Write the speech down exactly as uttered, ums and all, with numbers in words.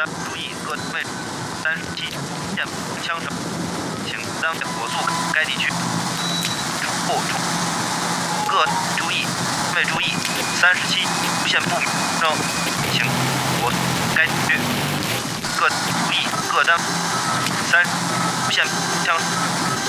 单注意各位三十七线枪手，请当火速该地区不各注意位注意三十七无线不明正，请火该地区各注意各单三无线枪。